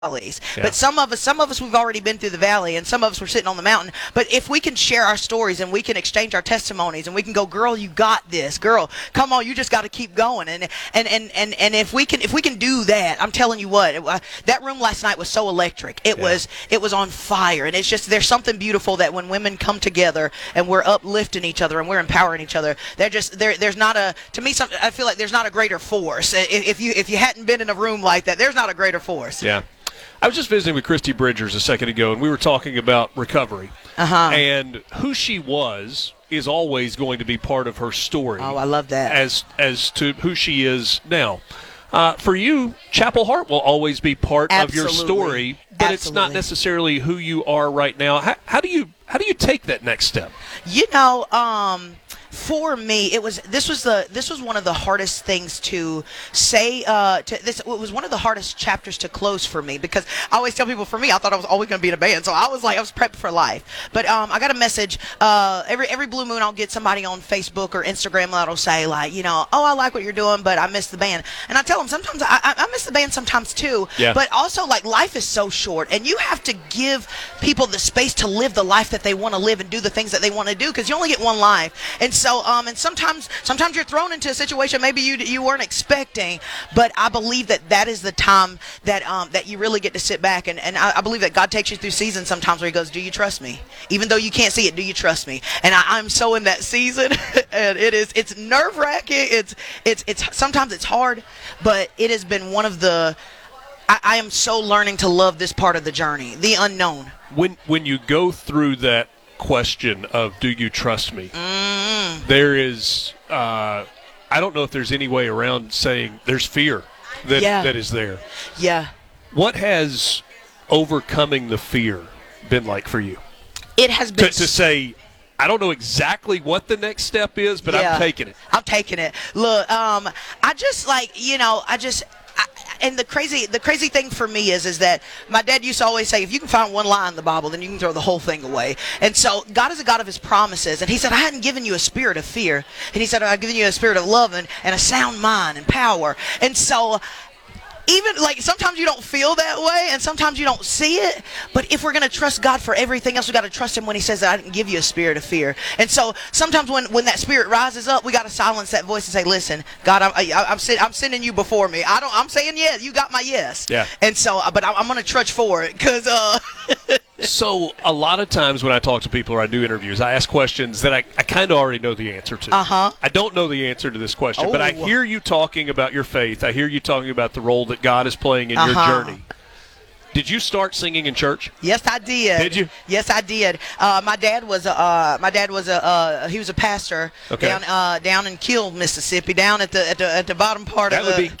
valleys. Yeah. But some of us, we've already been through the valley, and some of us were sitting on the mountain. But if we can share our stories and we can exchange our testimonies, and we can go, girl, you got this, girl, come on, you just got to keep going. And if we can do that, I'm telling you what, that room last night was so electric. It was on fire, and it's just there's something beautiful that when women come together and we're uplifting each other and we're empowering each other. There's not a, to me, I feel like there's not a greater force. If you hadn't been in a room like that, there's not a greater force. Yeah. I was just visiting with Christy Bridgers a second ago, and we were talking about recovery. And who she was is always going to be part of her story. Oh, I love that. As to who she is now. For you, Chapel Hart will always be part of your story, but it's not necessarily who you are right now. How do you take that next step? For me, this was one of the hardest things to say. It was one of the hardest chapters to close for me, because I always tell people, for me, I thought I was always going to be in a band, so I was prepped for life. But I got a message every blue moon. I'll get somebody on Facebook or Instagram that'll say oh, I like what you're doing, but I miss the band. And I tell them sometimes I miss the band sometimes too. Yeah. But also life is so short, and you have to give people the space to live the life that they want to live and do the things that they want to do, because you only get one life. And so and sometimes you're thrown into a situation maybe you weren't expecting, but I believe that is the time that you really get to sit back, and I believe that God takes you through seasons sometimes where he goes, do you trust me? Even though you can't see it, do you trust me? And I'm so in that season, and it's nerve-wracking. It's sometimes it's hard, but it has been one of the I am so learning to love this part of the journey, the unknown. When you go through that question of do you trust me, there is I don't know if there's any way around saying there's fear that is there. Yeah. What has overcoming the fear been like for you? It has been to say, I don't know exactly what the next step is, but I'm taking it. I'm taking it. Look, and the crazy thing for me is that my dad used to always say, if you can find one lie in the Bible, then you can throw the whole thing away. And so God is a God of his promises. And he said, I hadn't given you a spirit of fear. And he said, I've given you a spirit of love and a sound mind and power. And so even sometimes you don't feel that way, and sometimes you don't see it, but if we're going to trust God for everything else, we got to trust him when he says that I didn't give you a spirit of fear. And so sometimes when that spirit rises up, we got to silence that voice and say, listen, God, I'm sending you before me. I'm saying yes, you got my yes. Yeah. And so but I'm going to trudge for it, because So a lot of times when I talk to people or I do interviews, I ask questions that I kind of already know the answer to. I don't know the answer to this question, but I hear you talking about your faith. I hear you talking about the role that God is playing in your journey. Did you start singing in church? Yes, I did. Did you? Yes, I did. My dad was he was a pastor down in Kill, Mississippi, down at the bottom part of the. That would be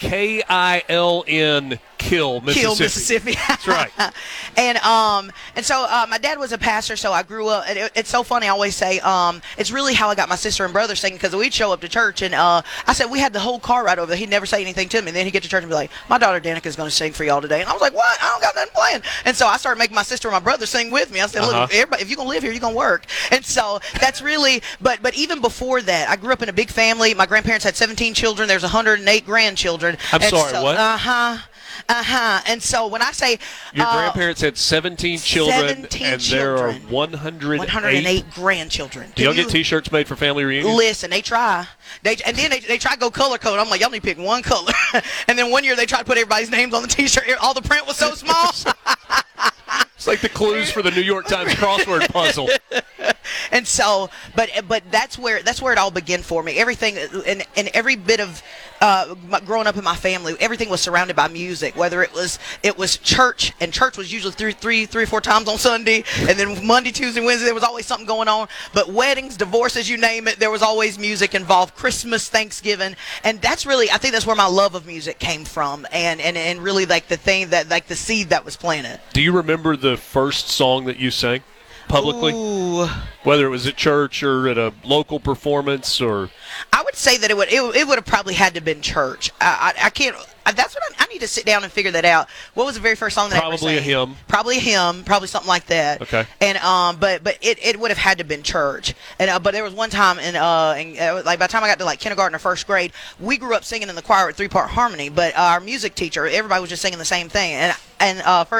Kiln, Kill, Mississippi. Kill, Mississippi. That's right. And so my dad was a pastor, so I grew up. And it's so funny. I always say it's really how I got my sister and brother singing, because we'd show up to church, and I said we had the whole car right over there. He'd never say anything to me, and then he'd get to church and be like, "My daughter Danica is going to sing for y'all today," and I was like, "What? I don't got nothing playing." And so I started making my sister and my brother sing with me. I said, "Look, everybody, if you're going to live here, you're going to work." And so that's really. But even before that, I grew up in a big family. My grandparents had 17 children. There's 108 grandchildren. What? And so when I say your grandparents had 17 children, there are 108 grandchildren. Do y'all get T-shirts made for family reunions? Listen, they try. They try to go color code. I'm like, y'all need to pick one color. And then one year they tried to put everybody's names on the T-shirt. All the print was so small. It's like the clues for the New York Times crossword puzzle. And so, but that's where it all began for me. Everything and every bit of growing up in my family, everything was surrounded by music. Whether it was church, and church was usually three or four times on Sunday, and then Monday, Tuesday, Wednesday there was always something going on. But weddings, divorces, you name it, there was always music involved. Christmas, Thanksgiving, and that's really, I think that's where my love of music came from, and really the thing that the seed that was planted. Do you remember the first song that you sang publicly? Ooh. Whether it was at church or at a local performance, or I would say that it would have probably had to have been church. I can't. That's what I need to sit down and figure that out. What was the very first song that I ever sang? Probably a hymn. Probably a hymn. Probably something like that. Okay. And but it would have had to have been church. And but there was one time like by the time I got to like kindergarten or first grade, we grew up singing in the choir with 3-part harmony. But our music teacher, everybody was just singing the same thing. And first